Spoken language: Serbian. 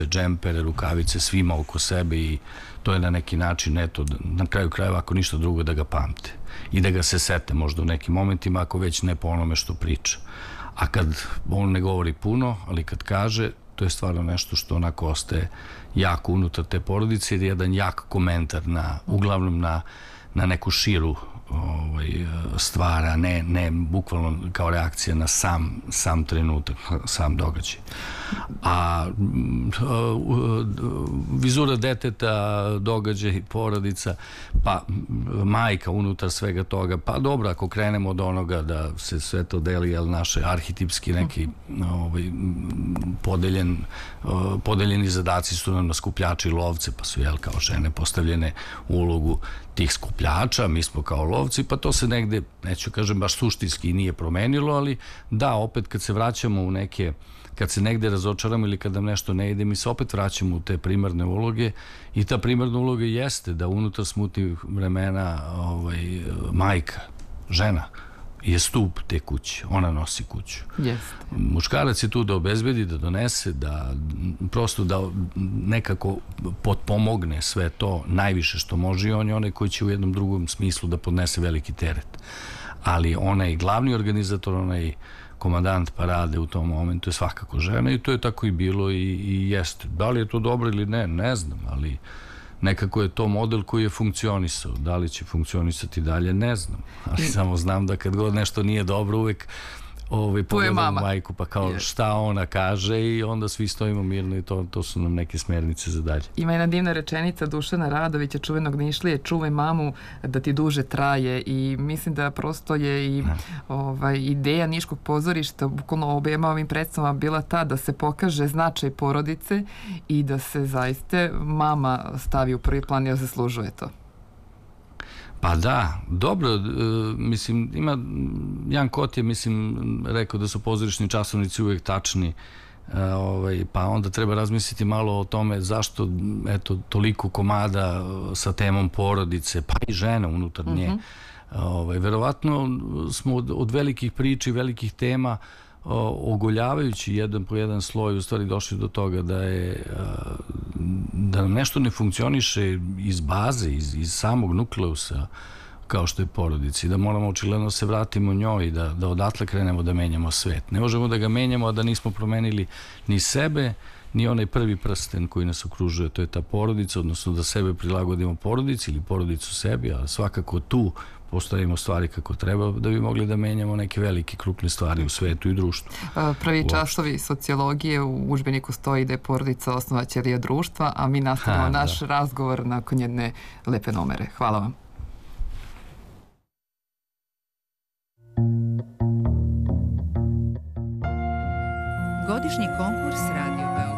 džempere, rukavice svima oko sebe i to je na neki način, eto, na kraju krajeva, ako ništa drugo, da ga pamte i da ga se sete možda u nekim momentima, ako već ne po onome što priča. A kad on ne govori puno, ali kad kaže, to je stvarno nešto što onako ostaje jako unutar te porodice, jer je jedan jak komentar uglavnom na neku širu stvara, ne bukvalno kao reakcija na sam trenutak, sam događaj. A vizura deteta, događaj, porodica, pa majka unutar svega toga, pa dobro, ako krenemo od onoga da se sve to deli, jel, naše arhetipski neki podeljeni zadaci su nam na skupljače i lovce, pa su, jel, kao žene postavljene u ulogu tih skupljača, mi smo kao lovci, pa to se negde, neću kažem baš suštinski nije promenilo, ali da, opet kad se vraćamo u neke, kad se negde razočaramo ili kad nam nešto ne ide, mi se opet vraćamo u te primarne uloge i ta primarna uloga jeste da unutar smutnih vremena majka, žena, je stup te kuće, ona nosi kuću. Muškarac je tu da obezbedi, da donese, da prosto da nekako potpomogne sve to najviše što može i on je onaj koji će u jednom drugom smislu da podnese veliki teret. Ali onaj glavni organizator, onaj komandant parade u tom momentu je svakako žena i to je tako i bilo i jeste. Da li je to dobro ili ne, ne znam, ali nekako je to model koji je funkcionisao. Da li će funkcionisati dalje, ne znam. Ali samo znam da kad god nešto nije dobro, uvek pogledam majku, pa kao šta ona kaže i onda svi stojimo mirno i to su nam neke smernice za dalje. Ima jedna divna rečenica Dušana Radovića, čuvenog Nišlije, čuvaj mamu da ti duže traje i mislim da prosto je i ideja Niškog pozorišta bukvalno obema ovim predstavama bila ta da se pokaže značaj porodice i da se zaista mama stavi u prvi plan i zaslužuje to. Pa da, dobro, mislim, ima, Jan Kot je, mislim, rekao da su pozorišni časovnici uvijek tačni, pa onda treba razmisliti malo o tome zašto, eto, toliko komada sa temom porodice, pa i žena unutar nje. Verovatno smo od velikih priča i velikih tema ogoljavajući jedan po jedan sloj u stvari došli do toga da nam nešto ne funkcioniše iz baze, iz samog nukleusa kao što je porodica i da moramo očigledno se vratimo njoj i da odatle krenemo da menjamo svet. Ne možemo da ga menjamo a da nismo promenili ni sebe ni onaj prvi prsten koji nas okružuje, to je ta porodica, odnosno da sebe prilagodimo porodici ili porodicu sebi, a svakako tu postavimo stvari kako treba da bi mogli da menjamo neke velike krupne stvari u svetu i društvu. Prvi časovi sociologije u udžbeniku stoji da je porodica osnova ćelija društva, a mi nastavimo naš razgovor nakon jedne lepe numere. Hvala vam. Godišnji konkurs Radio Beograd